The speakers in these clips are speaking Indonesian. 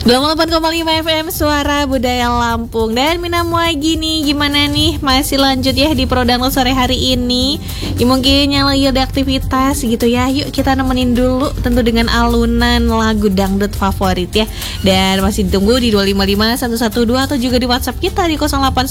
88,5 FM Suara Budaya Lampung. Dan Minamu lagi nih, gimana nih? Masih lanjut ya di Prodangdut sore hari ini ya, mungkin yang lagi ada aktivitas gitu ya. Yuk kita nemenin dulu, tentu dengan alunan lagu dangdut favorit ya. Dan masih ditunggu di 255 112 atau juga di WhatsApp kita di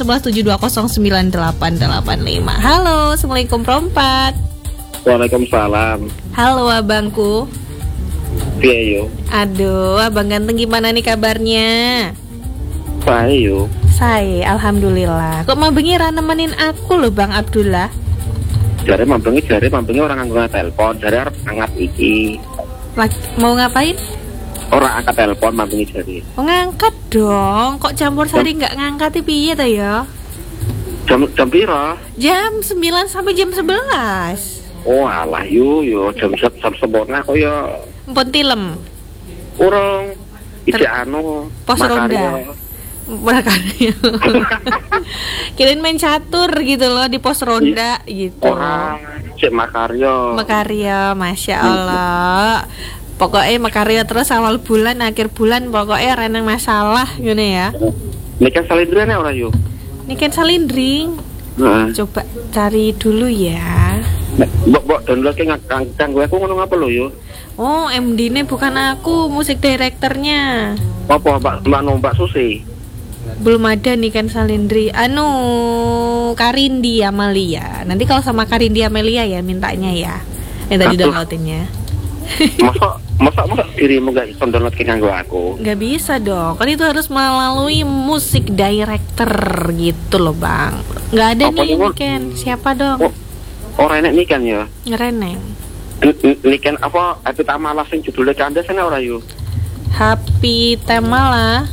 081172098885. Halo, Assalamualaikum Perempat. Waalaikumsalam. Halo abangku. Iya yuk. Aduh, abang ganteng gimana nih kabarnya? Baik yuk. Saya, alhamdulillah. Kok mabengi nemenin aku loh Bang Abdullah? Jare mambengi orang nganggo telepon, jare arep angkat iki. Mau ngapain? Orang angkat telepon mambengi jare. Oh, ngangkat dong. Kok campur sari nggak ngangkat piye ta ya? Jam piro? Jam 9 sampai jam 11. Oh alah yuk jam sempurna kok ya. Mpun tilem. Urung ide anu pos ronda. Makarya. Kirain main catur gitu loh di pos ronda gitu. Cek makarya, Masya Allah. Pokoknya makarya terus awal bulan, akhir bulan pokoknya renang masalah gitu ya. Ini kan salindringnya ora yuk. Ini kan salindring. Coba cari dulu ya. Mbok download ke nganggo aku ngono ngapa lho yuk. Oh, MD-nya bukan aku, musik direkturnya. Apa Mbak Susi? Belum ada nih kan Salindri. Karindi Amalia. Nanti kalau sama Karindi Amalia ya mintanya ya. Yang tadi downloadinnya. Masa dirimu gak bisa download ke nganggo aku? Gak bisa dong. Kan itu harus melalui musik director gitu loh, Bang. Gak ada nih Niken. Siapa dong? Orang enak Niken ya? Ngereneng. Niken apa Happy Tamala sing judulnya kandas ana ora yo? Happy Tamala.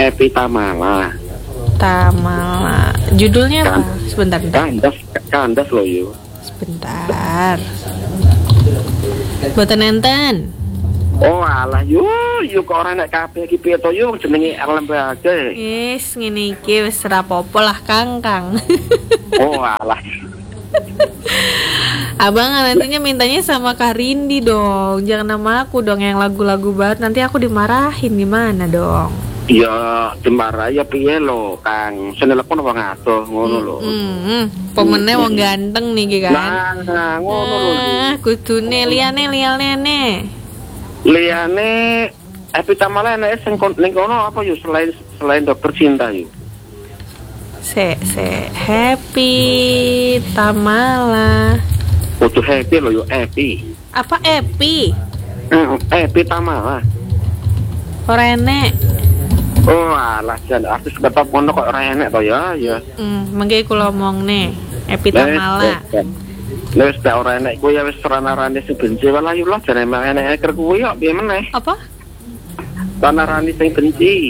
Judulnya apa? Sebentar. Kandas lo yo. Sebentar. Boten enten. Oh alah yo kok ora nek kabeh iki piye to yo jenenge lembaga. Wis ngene iki wis ora apa-apa lah Kang. Oh alah. Abang nantinya mintanya sama Karindi dong. Jangan nama aku dong yang lagu-lagu banget. Nanti aku dimarahin gimana dong? Ya dimarah ya piye lo Kang. Senelepon wong adoh ngono lho. Pemene wong ganteng nih kan. Nah, ngono lho. Kudune liyane. Liyane Happy Tamala enek sing ning kono apa yo selain dokter cinta yo. Happy Tamala. Kudu happy lo yo Epi. Apa Epi? Happy Tamala. Ora enek. Oh alah jan artis ketop ngono kok ora enek to ya. Mengke kula omongne Epi Tamala. Wis ta ora enek kuwi ya wis ranarane sing benci wae yo lah jane enek eker kuwi yo piye meneh. Apa? Ranarane sing benci.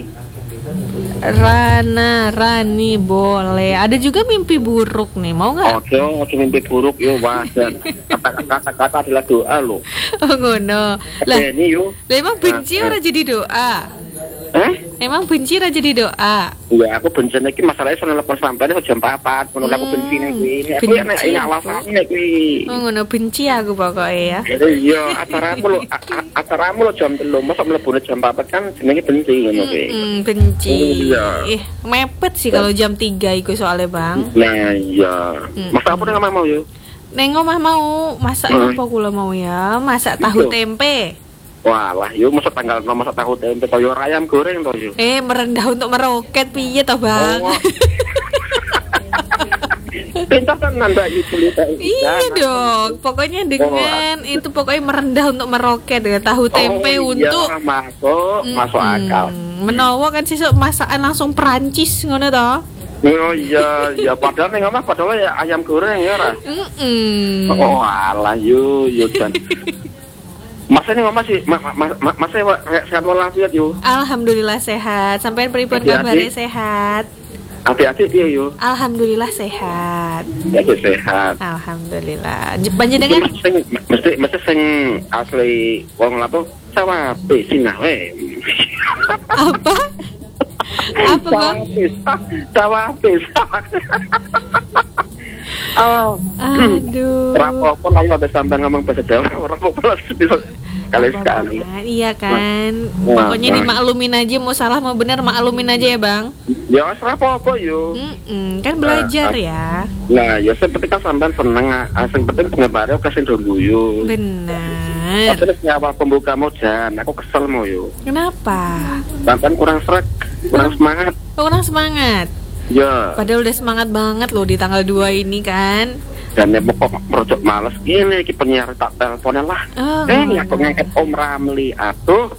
Rani boleh. Ada juga mimpi buruk nih, mau nggak? Oke, mimpi buruk yo wajar. Kata-kata adalah doa lo. Oh ngono. Lah ini yo. Lah emang benci ora jadi doa? Emang benci ora jadi doa? Ya aku benci iki masalahnya soal lepas sampean jam 4. Ngono aku benci nek kuwi. Aku nek alasane kuwi. Oh ngono benci aku pokoknya ya. Iya, acaramu lo jam 3. Masa mlebu jam 4 kan jenenge benci ngono kuwi. Benci. Mepet sih kalau jam 3 iku soalnya Bang. Nah iya. Masa apa nang mau yo? Neng omah mau masak apa kula mau ya? Masak tahu tempe. Walah, yo masak tahu tempe toyo ayam goreng to yo. Merendah untuk meroket piye to, Bang? Pintar kan nanda itu Iya dong, pokoknya dengan itu pokoknya merendah untuk meroket ya tahu tempe untuk masuk akal. Menawa kan sesuk masakan langsung Perancis ngono to. Oh iya, padahal ning omah padahal ya ayam goreng ya ora. Oh alah yo kan. Masa ning omah sih, masa sehat walafiat yo. Alhamdulillah sehat. Sampean pripun kabare sehat? Hati-hati dia yo. Alhamdulillah sehat. Ya sehat. Alhamdulillah. Panjenengan mesti sing asli wong lapo sawabe sinah we. Apa? Apa Bang? Sawabe. Oh. Aduh. Rapopo lah ada sampai ngomong bahasa Jawa. Rapopo bisa sekali. Iya kan. Pokoknya dimaklumin aja, mau salah mau benar maklumin aja ya Bang. Ya serah apa yo. Kan belajar ya. Nah, ya seperti kan sampean seneng, asing penting pengebare kasih guyu. Benar. Terus nyawa pembuka mau aku kesel mau yo. Kenapa? Sampean kurang srek, kurang semangat. Kurang semangat. Ya. Padahal udah semangat banget loh di tanggal 2 ini kan. Dan ya pokok merocok males ini penyiar tak teleponnya lah. Aku ngangkat Om Ramli. Aduh.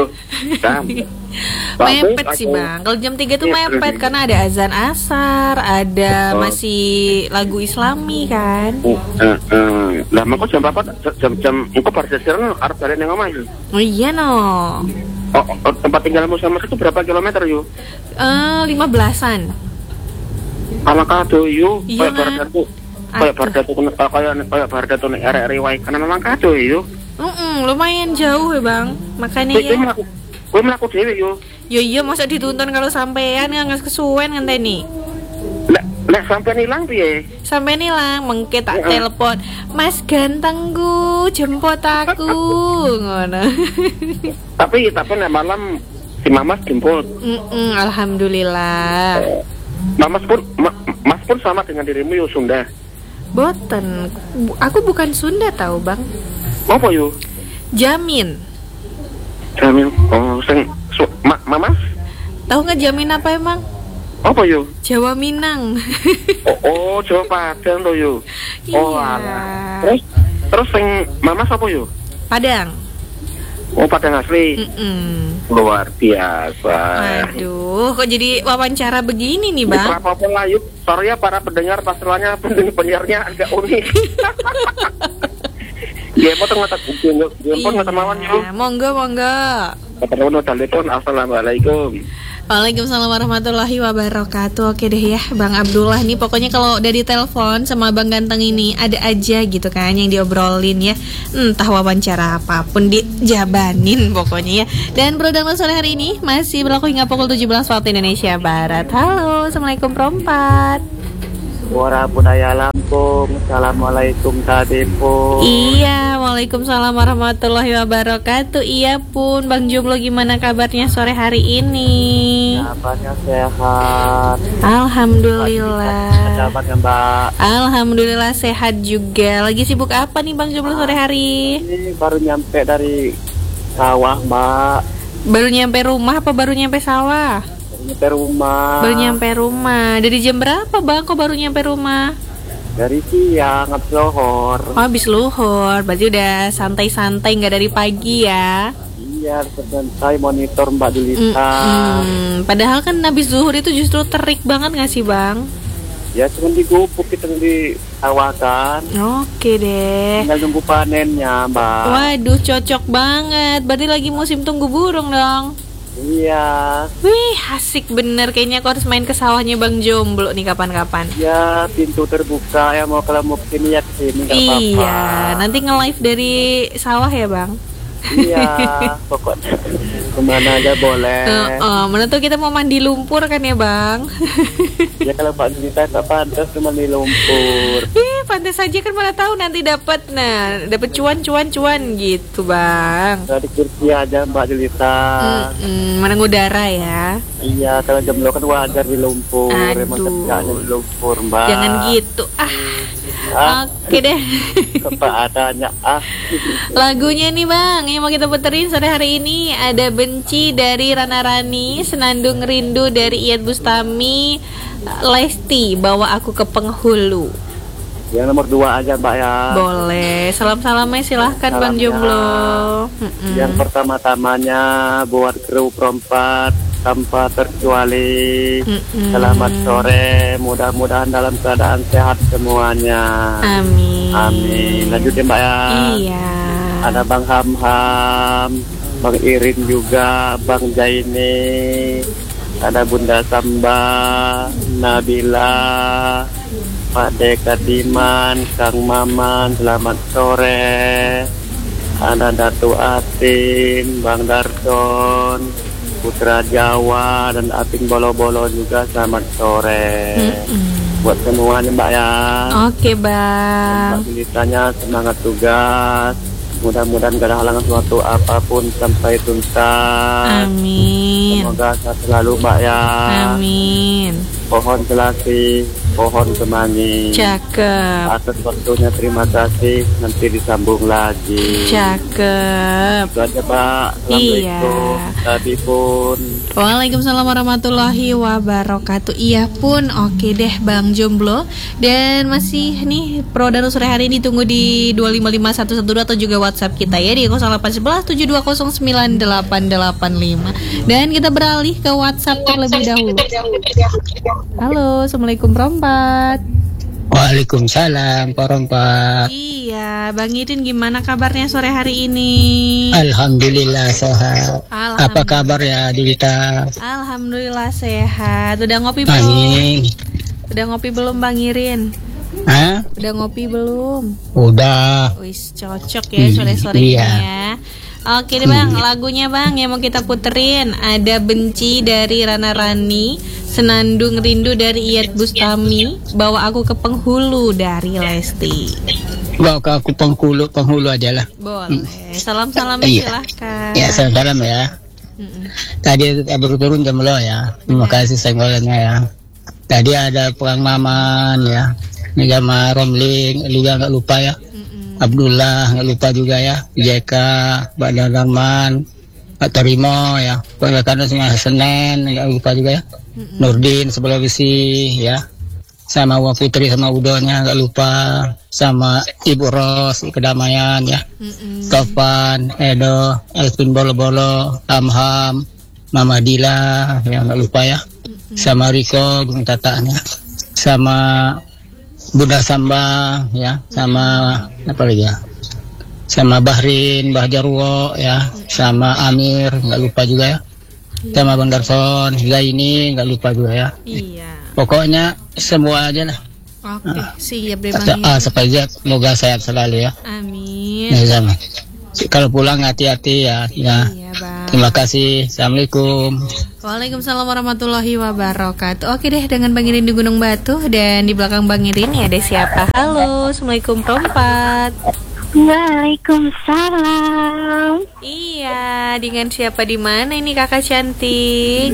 Mepet sih Bang. Kalau jam 3 tuh mepet karena ada azan asar, ada masih lagu Islami kan. Lah mengko jam berapa? Jam engko bar sesirno arep balik nang omah yo. Oh iya no. Tempat tinggalmu sama itu berapa kilometer yo? 15-an. Ala kado yo, Iya, kayak Bardatu nek arek riwai kan memang kado yo. Lumayan jauh ya Bang. Makanya ya. Kowe mlaku dhewe yo. Yo iya masa dituntun kalau sampean nggak kesuwen ngenteni. Lek sampean ilang piye? Sampean ilang mengke tak telepon. Mas gantengku, jemput aku. Ngono. Tapi nek malam si Mamas jemput. Alhamdulillah. Mas pun sama dengan dirimu yo Sunda. Boten. Aku bukan Sunda tahu Bang. Apa yo? Jamin. Oh, Mamas? Tahu nggak Jamin apa emang? Apa yo? Jawa Minang. Jawa Padang to yo. Oh alah. Terus sing Mamas apa yo? Padang. Oh Padang asli. Luar biasa. Aduh, kok jadi wawancara begini nih Bang? Apa-apa lah yuk. Sorry ya para pendengar, pasalnya pendengarnya agak unik. Ya, mau ngata mawon yuk. Monggo. Telepon. Assalamualaikum. Waalaikumsalam warahmatullahi wabarakatuh. Oke deh ya Bang Abdullah nih. Pokoknya kalau udah ditelepon sama Bang Ganteng ini ada aja gitu kan yang diobrolin ya. Entah wawancara apapun dijabanin pokoknya ya. Dan program sore hari ini masih berlaku hingga pukul 17 waktu Indonesia Barat. Halo, Assalamualaikum Perempat. Suara Budaya Lampung. Assalamualaikum Tadepun. Iya, waalaikumsalam warahmatullahi wabarakatuh. Iya pun, Bang Jomblo gimana kabarnya sore hari ini? Kabarnya sehat. Alhamdulillah. Kabarnya Mbak. Alhamdulillah sehat juga. Lagi sibuk apa nih Bang Jomblo sore hari? Ini baru nyampe dari sawah Mbak. Baru nyampe rumah apa baru nyampe sawah? Baru nyampe rumah. Dari jam berapa Bang kok baru nyampe rumah? Dari siang, habis lohor. Oh, habis lohor. Berarti udah santai-santai, nggak dari pagi ya? Iya, santai monitor Mbak Julita. Padahal kan habis zuhur itu justru terik banget nggak sih Bang? Ya cuma digubuk kita di sawah kan. Oke deh. Tinggal nunggu panennya Mbak. Waduh, cocok banget. Berarti lagi musim tunggu burung dong. Iya. Wih, asik bener. Kayaknya aku harus main ke sawahnya Bang Jomblo nih kapan-kapan. Ya, pintu terbuka ya, mau kalau mau kesini ya kesini gak apa-apa. Iya, nanti nge-live dari sawah ya Bang. Iya, pokoknya kemana aja boleh. Mana tuh kita mau mandi lumpur kan ya Bang. Ya kalau Pak Julita tak pantas cuma di lumpur. Pantas aja kan, mana tahu nanti dapat cuan gitu Bang. Tadi kursi aja Mbak Julita. Mana ngudara ya. Iya, kalau jomblo kan wajar di lumpur. Emang kerjanya di lumpur Mbak. Jangan gitu. Oke deh. Apa adanya Lagunya nih Bang yang mau kita puterin sore hari ini ada Benci dari Rana Rani, Senandung Rindu dari Iyad Bustami, Lesti Bawa Aku ke Penghulu. Yang nomor 2 aja Mbak ya. Boleh. Salam-salamnya silahkan Bang Jomblo. Yang pertama-tamanya buat kru Perempat tanpa terkecuali. Selamat sore, mudah-mudahan dalam keadaan sehat semuanya. Amin. Lanjutin Mbak ya. Iya. Ada Bang Hamham, Bang Irin juga, Bang Jaini, ada Bunda Samba, Nabila, Pak Dekatiman, Kang Maman, selamat sore. Ada Datu Atin, Bang Darton, Putra Jawa, dan Aping Bolo-Bolo juga selamat sore. Buat semuanya Mbak ya. Oke Bang. Mbak Julitanya semangat tugas. Mudah-mudahan gak ada halangan suatu apapun sampai tuntas. Amin. Semoga sehat selalu Mbak ya. Amin. Pohon selasi, pohon semanggi. Cakep. Atas waktunya terima kasih. Nanti disambung lagi. Cakep. Itu aja Pak. Assalamualaikum. Tadi pun. Waalaikumsalam warahmatullahi wabarakatuh. Iya pun, oke deh Bang Jomblo. Dan masih nih Pro dan sore hari ini tunggu di 255112 atau juga WhatsApp kita ya di 0811 72098885. Dan kita beralih ke WhatsApp terlebih dahulu. Halo, Assalamualaikum Rompat. Waalaikumsalam Pak Rompat. Iya, Bang Idin gimana kabarnya sore hari ini? Alhamdulillah sehat. Apa kabar ya Dita? Alhamdulillah sehat. Udah ngopi belum? Amin. Udah ngopi belum Bang Irin? Hah? Udah ngopi belum? Udah. Wis cocok ya sore-sore ini ya. Oke deh Bang, lagunya Bang yang mau kita puterin ada Benci dari Rana Rani, Senandung Rindu dari Iyeth Bustami, Bawa Aku ke Penghulu dari Lesti. Bawa ke aku penghulu aja lah. Boleh. Salam-salam silahkan. Ya, salam ya. Tadi baru turun jam lo ya. Terima kasih senggolannya ya. Tadi ada Perang Maman ya. Ini sama Romling, juga nggak lupa ya. Abdullah nggak lupa juga ya. Jeka, Mbak Darman, Pak Tarimo ya. Karena semua Senen nggak lupa juga ya. Nurdin Sulawesi ya. Sama Uang Putri sama Udonya nggak lupa. Sama Ibu Ros Kedamaian ya. Topan, Edo, Elvin Bolo-Bolo, Hamham, Mama Dila ya nggak lupa ya. Sama Riko Gunung Tatanya. Sama Bunda Samba ya, sama apa lagi ya, sama Bahrin, Bah Jarwo ya, sama Amir nggak lupa juga ya, sama Bang Darson, Zaini nggak lupa juga ya. Iya. Pokoknya semua aja lah. Oke, siap deh Bang. Supaya semoga sehat selalu ya. Amin. Ya, sama. Kalau pulang hati-hati ya. Iya Bang. Terima kasih. Assalamualaikum. Waalaikumsalam warahmatullahi wabarakatuh. Oke deh, dengan Bang Irin di Gunung Batu. Dan di belakang Bang Irin ya ada siapa? Halo, Assalamualaikum Rompat. Waalaikumsalam. Iya, dengan siapa di mana ini kakak cantik?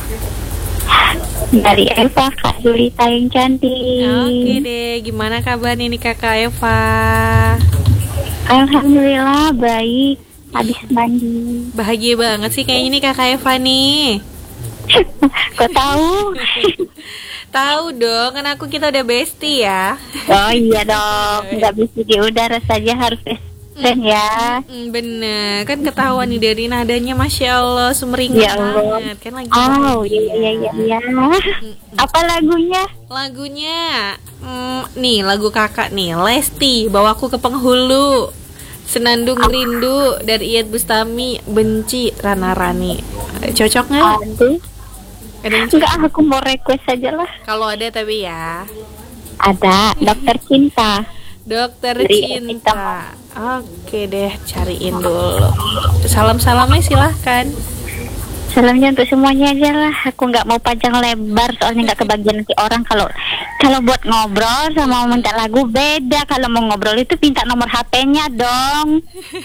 Dari Eva, Kak Julita yang cantik. Oke deh, gimana kabar ini kakak Eva? Alhamdulillah baik. Habis mandi. Bahagia banget sih kayaknya ini kakak Eva nih. Kok tahu? Tahu dong, kan kita udah bestie ya. Oh iya dong, nggak bisa di udara saja harus bestie ya. Bener, kan ketahuan nih dari nadanya, masya Allah, sumringah Ya Allah. banget. Kan lagi Oh bahagia. iya. Apa lagunya? Lagunya, nih lagu kakak nih, Lesti, Bawa Aku ke Penghulu, Senandung Rindu dari Iyeth Bustami, Benci Rana Rani. Cocok nggak? Aduh. Ada yang cocok? Enggak, aku mau request aja lah. Kalau ada tapi ya. Ada Dokter Cinta. Dokter Dari Cinta. Oke deh, cariin dulu. Salam-salamnya silahkan. Salamnya untuk semuanya aja lah. Aku nggak mau panjang lebar soalnya nggak kebagian nanti orang kalau buat ngobrol sama minta lagu beda. Kalau mau ngobrol itu minta nomor HP-nya dong.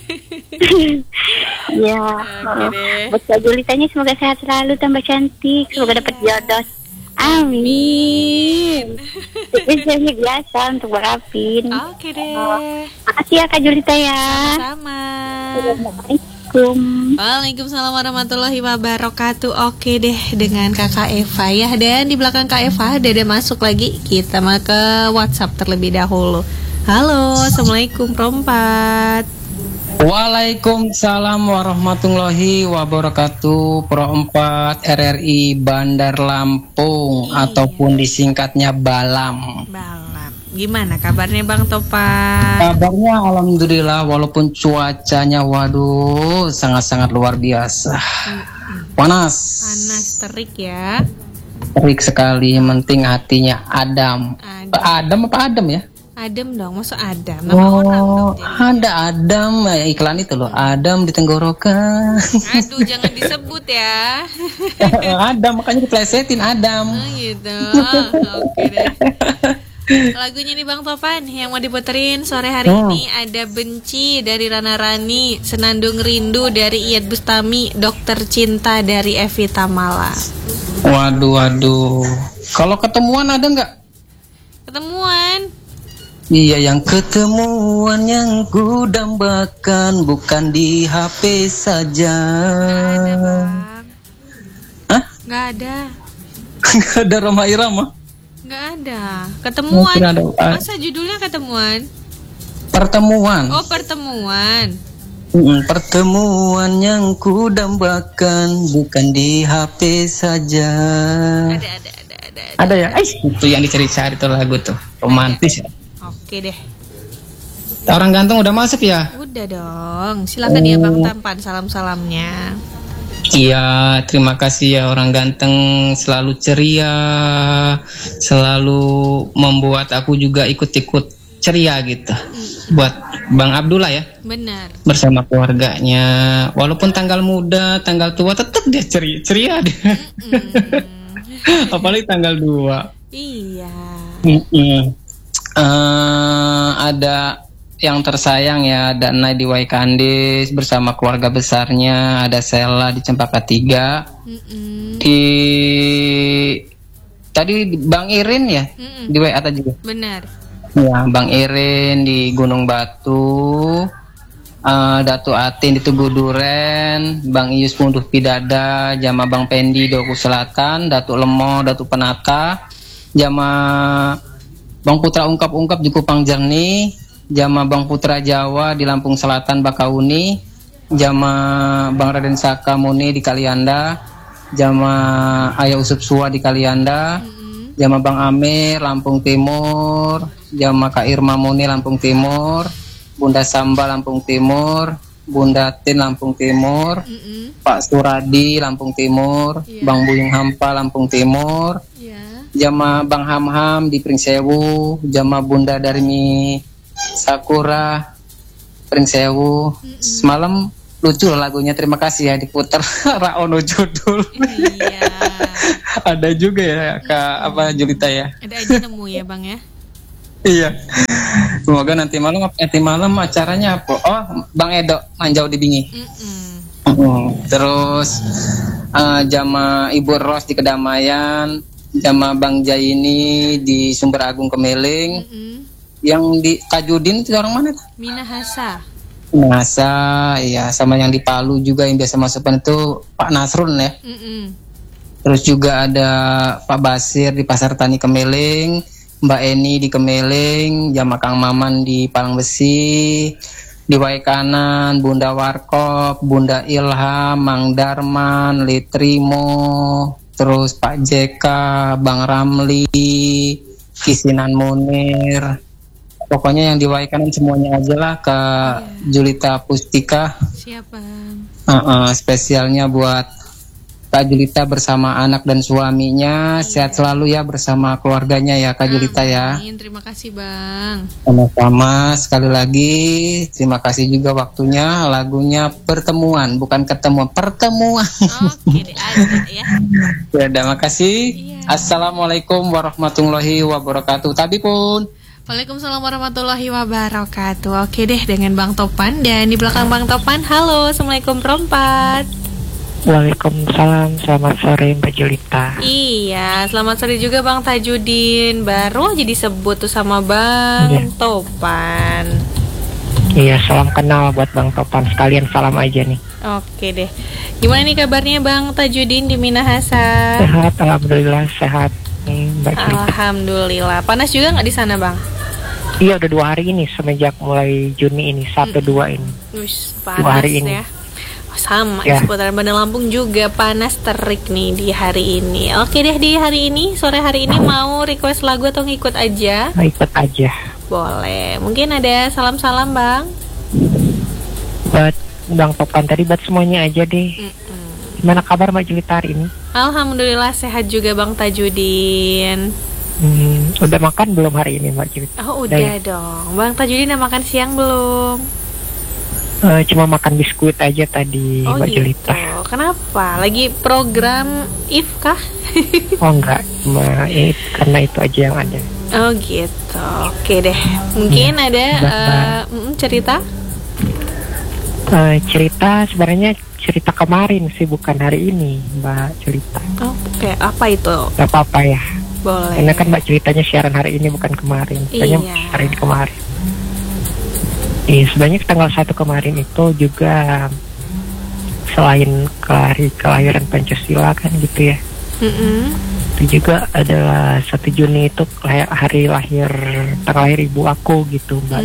Ya. Buat Kak Julitanya semoga sehat selalu, tambah cantik, semoga dapat jodoh. Amin. Biasanya biasa untuk berapin. Oke deh. Makasih ya Kak Julita ya. Sama. Assalamualaikum. Waalaikumsalam warahmatullahi wabarakatuh. Oke deh, dengan kakak Eva ya. Dan di belakang kak Eva ada masuk lagi. Kita mau ke WhatsApp terlebih dahulu. Halo, Assalamualaikum Rompat. Waalaikumsalam warahmatullahi wabarakatuh. Pro 4 RRI Bandar Lampung ataupun disingkatnya Balam. Balam. Gimana kabarnya Bang Topan? Kabarnya alhamdulillah, walaupun cuacanya waduh sangat-sangat luar biasa. Panas. Panas terik ya. Terik sekali, yang penting hatinya Adam. Adam apa Adam ya? Adam dong, masa Adam? Nama orang dong. Ada Adam, iklan itu loh. Adam di tenggorokan. Aduh, jangan disebut ya. Adam, makanya diplesetin Adam. Oh gitu. Oke deh. Lagunya nih Bang Topan yang mau diputerin sore hari ini ada Benci dari Rana Rani, Senandung Rindu dari Iyad Bustami, Dokter Cinta dari Evita Mala. Waduh. Kalau ketemuan ada nggak? Ketemuan. Iya, yang ketemuan yang ku dambakan bukan di HP saja. Nggak ada, Bang. Hah? Nggak ada. Nggak ada Roma Irama? Nggak ada. Ketemuan. Ada. Masa judulnya ketemuan? Pertemuan. Oh, pertemuan. Pertemuan yang ku dambakan bukan di HP saja. Ada ya? Itu yang dicari-cari tuh lagu tuh. Romantis ya. Oke deh. Orang ganteng udah masuk ya? Udah dong. Silakan ya Bang Tampan salam-salamnya. Iya, terima kasih ya orang ganteng, selalu ceria, selalu membuat aku juga ikut-ikut ceria gitu. Buat Bang Abdullah ya. Benar. Bersama keluarganya, walaupun tanggal muda, tanggal tua tetap dia ceria dia. Apalagi tanggal 2. Iya. Ada yang tersayang ya, ada Nai di Waikandis bersama keluarga besarnya, ada Sela di Cempaka 3. Tadi Bang Irin ya di WA tadi juga. Benar. Ya, Bang Irin di Gunung Batu, Datu Atin di Tugu Duren, Bang Iyus Punduh Pidada, Jama Bang Pendi di Oku Selatan, Datu Lemo, Datu Penata, Jama Bang Putra Ungkap-Ungkap di Kupang Jernih, Jama Bang Putra Jawa di Lampung Selatan Bakauni, Jama Bang Raden Saka Muni di Kalianda, Jama Ayah Usup Sua di Kalianda, Jama Bang Amir Lampung Timur, Jama Kak Irma Muni Lampung Timur, Bunda Samba Lampung Timur, Bunda Tin Lampung Timur, Pak Suradi Lampung Timur, Bang Buyung Hampa Lampung Timur, Jama Bang Hamham di Pringsewu, Jama Bunda Darmi Sakura Pringsewu. Semalam lucu lagunya, terima kasih ya diputer. Raono judul. Iya. Ada juga ya Kak Julita ya. Ada aja nemu ya Bang ya. Iya. Semoga nanti malam acaranya apa? Oh, Bang Edo Manjau di Bingi. Terus Jama Ibu Ros di Kedamaian, Jama Bang Jaini di Sumber Agung Kemeling. Yang di Tajudin itu orang mana? Minahasa, iya, sama yang di Palu juga yang biasa masukan itu Pak Nasrun ya. Terus juga ada Pak Basir di Pasar Tani Kemeling, Mbak Eni di Kemeling, Jama Kang Maman di Palang Besi, di Waikanan, Bunda Warkop, Bunda Ilham, Mang Darman, Litrimo, terus Pak JK, Bang Ramli, Kisinan Munir. Pokoknya yang diwaikan semuanya aja lah ke Julita Pustika. Siapa? Spesialnya buat Kak Julita bersama anak dan suaminya. Sehat selalu ya bersama keluarganya ya Kak Julita ya. Terima kasih Bang. Sama-sama, sekali lagi terima kasih juga waktunya. Lagunya Pertemuan, bukan Ketemuan, Pertemuan. Oke deh, ada ya. Ya, terima kasih. Assalamualaikum warahmatullahi wabarakatuh. Tadi pun. Waalaikumsalam warahmatullahi wabarakatuh. Oke deh, dengan Bang Topan. Dan di belakang Bang Topan, halo, Assalamualaikum Perempat. Waalaikumsalam, selamat sore Mbak Julita. Iya, selamat sore juga Bang Tajudin. Baru aja disebut tuh sama Bang Topan. Iya, salam kenal buat Bang Topan. Sekalian salam aja nih. Oke deh. Gimana nih kabarnya Bang Tajudin di Minahasa? Sehat, alhamdulillah sehat nih Mbak Julita. Alhamdulillah. Panas juga nggak di sana Bang? Iya, udah 2 hari ini semenjak mulai Juni ini, 1-2 ini. Panas 2 hari ini. Ya. Sama ya. Seputaran Bandar Lampung juga panas terik nih di hari ini. Oke deh, di hari ini, sore hari ini mau request lagu atau ngikut aja? Ikut aja. Boleh. Mungkin ada salam-salam Bang? Buat Bang Topan tadi, buat semuanya aja deh. Gimana kabar Mbak Julita hari ini? Alhamdulillah sehat juga Bang Tajudin. Udah makan belum hari ini Mbak Julita? Oh udah dong. Bang Tajudin udah makan siang belum? Cuma makan biskuit aja tadi Mbak gitu. Julita. Kenapa? Lagi program IF kah? Oh enggak, cuma karena itu aja yang ada. Oh gitu. Oke deh. Mungkin ada cerita? Cerita sebenarnya cerita kemarin sih, bukan hari ini, Mbak Jelita. Oke, apa itu? Gak apa-apa ya. Boleh. Karena kan Mbak ceritanya siaran hari ini bukan kemarin. Kayaknya hari ini kemarin. Sebenarnya tanggal 1 kemarin itu juga selain kelahiran Pancasila kan gitu ya. Itu juga adalah 1 Juni itu hari lahir, tanggal lahir ibu aku gitu, Mbak.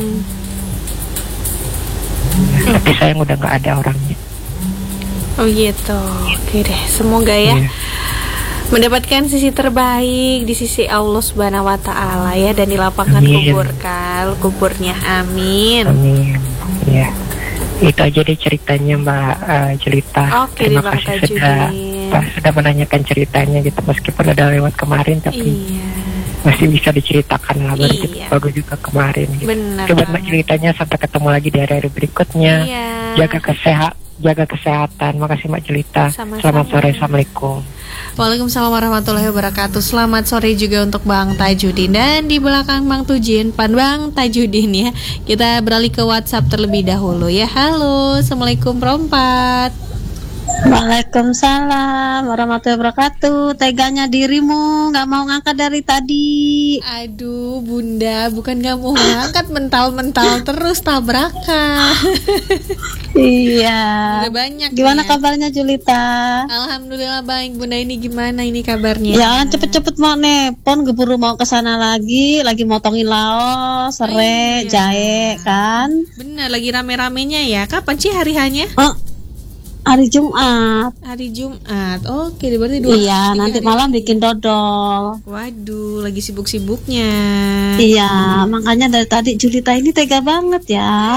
Tapi sayang udah nggak ada orangnya. Oh gitu. Oke deh, semoga ya mendapatkan sisi terbaik di sisi Allah Subhanahu wa taala ya, dan dilapangkan kuburnya. Amin. Amin. Ya. Itu aja deh ceritanya Mbak Jelita. Oke, terima kasih sudah menanyakan ceritanya gitu, meskipun udah lewat kemarin tapi masih bisa diceritakan lah, bagus juga kemarin gitu. Coba Mbak ceritanya sampai ketemu lagi di hari berikutnya. Jaga kesehatan. Makasih Mbak Jelita. Selamat sore. Assalamualaikum. Waalaikumsalam warahmatullahi wabarakatuh. Selamat sore juga untuk Bang Tajudin. Dan di belakang Bang Bang Tajudin ya, kita beralih ke WhatsApp terlebih dahulu ya. Halo, Assalamualaikum Perempat. Waalaikumsalam warahmatullahi wabarakatuh. Teganya dirimu gak mau ngangkat dari tadi. Aduh Bunda, bukan gak mau ngangkat, mental terus tabrakan. Iya. Udah banyak. Gimana kabarnya Julita? Alhamdulillah baik Bunda. Ini gimana ini kabarnya? Ya cepet-cepet mau nepon, keburu mau kesana lagi motongin laos, serai, jahe kan. Benar, lagi rame-ramenya ya. Kapan sih hari hanya? Hari Jumat. Oke, berarti 2. Iya, nanti malam bikin dodol. Waduh, lagi sibuk-sibuknya. Iya, makanya dari tadi Julita ini tega banget ya.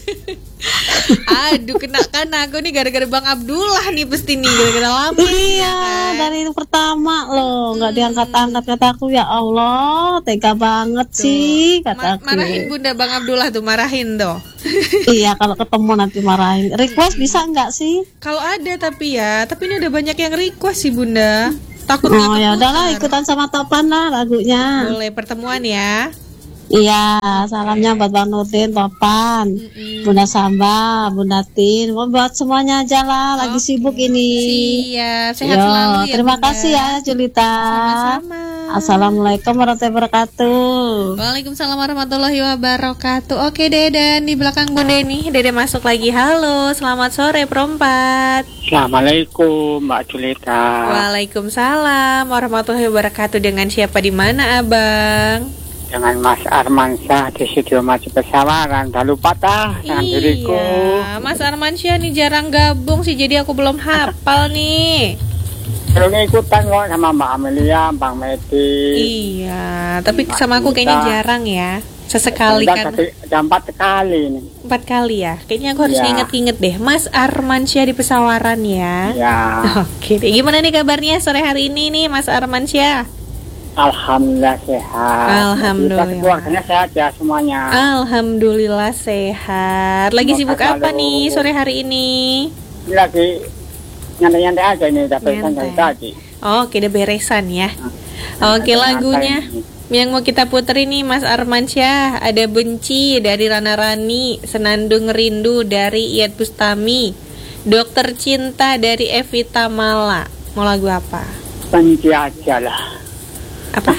Aduh, kenakan aku nih gara-gara Bang Abdullah nih pasti nih, gara-gara lama. Iya, kan? Dari pertama loh nggak diangkat-angkat, kataku ya Allah, tega banget tuh sih kataku. Marahin Bunda Bang Abdullah tuh, marahin tuh. Iya, kalau ketemu nanti marahin. Request bisa nggak sih? Kalau ada tapi ini udah banyak yang request sih Bunda. Takut nggak ya udahlah, ikutan sama Topan lah lagunya. Boleh, pertemuan ya. Iya, salamnya buat Bang Nurdin, Topan, Bunda Samba, Bunda Tin, buat semuanya aja lah, lagi sibuk ini. Iya, sehat selalu ya. Terima kasih ya Julita. Sama-sama. Assalamualaikum warahmatullahi wabarakatuh. Waalaikumsalam warahmatullahi wabarakatuh. Oke deh, dan di belakang Bunda nih, Dede masuk lagi. Halo, selamat sore Perempat. Assalamualaikum Mbak Julita. Waalaikumsalam warahmatullahi wabarakatuh. Dengan siapa di mana Abang? Dengan Mas Armansyah di studio Maju Pesawaran. Tak lupa dengan diriku. Mas Armansyah nih jarang gabung sih, jadi aku belum hafal nih. Belum ikutan kok sama Mbak Amelia, Bang Medi. Iya, tapi sama aku kayaknya jarang ya. Sesekali kan. 4 kali nih. 4 kali ya. Kayaknya aku harus inget-inget deh. Mas Armansyah di Pesawaran ya. Ya. Oke, gimana nih kabarnya sore hari ini nih Mas Armansyah? Alhamdulillah sehat. Alhamdulillah. Keluarganya sehat ya semuanya. Alhamdulillah sehat. Lagi sibuk apa nih sore hari ini? Lagi nyantai-nyantai aja ini, udah beresan dari tadi. Oke, udah beresan ya. Oke, lagunya yang mau kita puter ini Mas Armansyah, ada Benci dari Rana Rani, Senandung Rindu dari Iyad Bustami, Dokter Cinta dari Evita Mala. Mau lagu apa? Benci aja lah. Apa?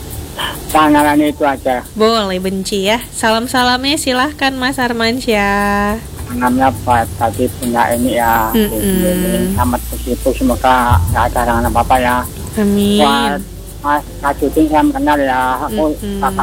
Tangan itu aja. Boleh Benci ya. Salam-salamnya silahkan Mas Armansyah. Namanya Pak tadi punya ini ya. Selamat begitu, semoga gak ada halangan apa-apa ya. Amin. Buat Mas Tajudin saya kenal ya. Aku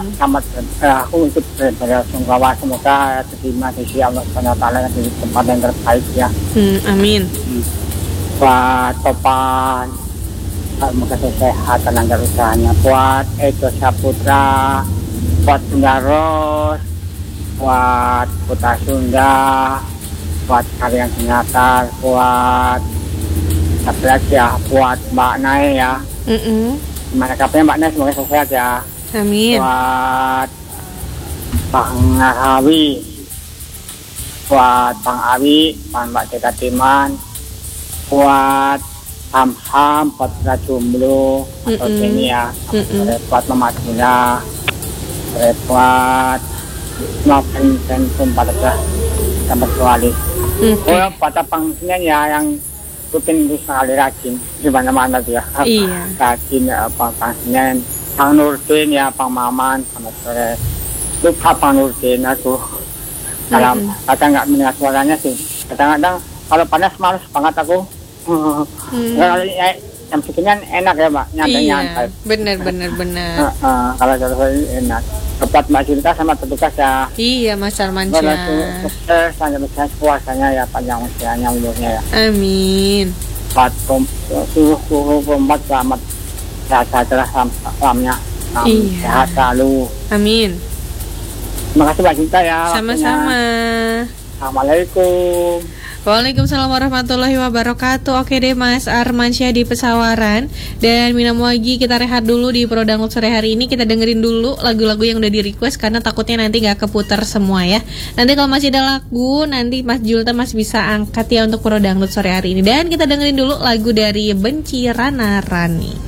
aku ikut bersungkawa, semoga terima di sisi Allah SWT di tempat yang terbaik ya. Amin. Buat Topan, semoga sehat dan lancar usahanya. Buat Edo Saputra, buat Bunda Ros, buat Putra Sunda, buat kalian Sinatar, buat apa lagi ya, buat Mbak Nay ya. Gimana kabarnya Mbak Nay, semoga sehat ya. Amin. Buat Bang Awi, buat Bang Awi, Bang Mbak Dekatiman, buat Ham-ham buat Jomblo atau Kenia, buat Mama Tina, buat semua fan pada sampai kuali. Oh, pada pangsinya ya yang rutin sekali rajin di mana-mana dia. Iya. Rajin apa pangsinya Pang Nurdin ya, Pang Maman sama sore. Lupa Pang Nurdin aku. Dalam kadang nggak mendengar suaranya sih. Kadang-kadang kalau panas males banget aku. Kalau jam segini enak ya Mbak, nyantai-nyantai. Bener. Kalau jadwal enak. Tepat Mbak Cinta sama petugas ya. Iya Mas Armansyah. Sukses, lanjut puasanya ya, panjang usianya, umurnya ya. Amin. Suruh umat selamat sehat selamanya. Sehat selalu. Amin. Terima kasih Mbak Cinta ya. Sama-sama. Assalamualaikum. Waalaikumsalam warahmatullahi wabarakatuh. Oke deh Mas Armansyah di Pesawaran. Dan Minamuagi, kita rehat dulu di Pro Dangdut sore hari ini. Kita dengerin dulu lagu-lagu yang udah di request, karena takutnya nanti gak keputar semua ya. Nanti kalau masih ada lagu, nanti Mas Julta masih bisa angkat ya untuk Pro Dangdut sore hari ini. Dan kita dengerin dulu lagu dari Benci Rana Rani.